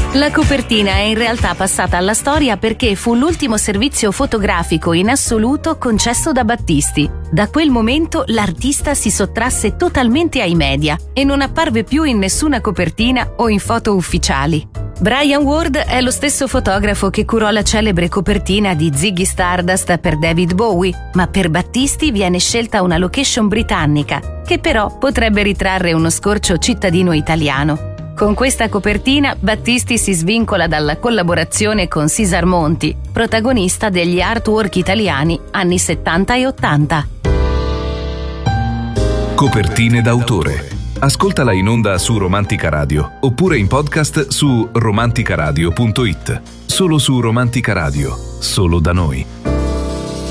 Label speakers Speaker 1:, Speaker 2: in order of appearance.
Speaker 1: La copertina è in realtà passata alla storia perché fu l'ultimo servizio fotografico in assoluto concesso da Battisti. Da quel momento l'artista si sottrasse totalmente ai media e non apparve più in nessuna copertina o in foto ufficiali. Brian Ward è lo stesso fotografo che curò la celebre copertina di Ziggy Stardust per David Bowie, ma per Battisti viene scelta una location britannica, che però potrebbe ritrarre uno scorcio cittadino italiano. Con questa copertina Battisti si svincola dalla collaborazione con Cesar Monti, protagonista degli artwork italiani anni 70 e 80.
Speaker 2: Copertine d'autore. Ascoltala in onda su Romantica Radio oppure in podcast su romanticaradio.it. Solo su Romantica Radio, solo da noi.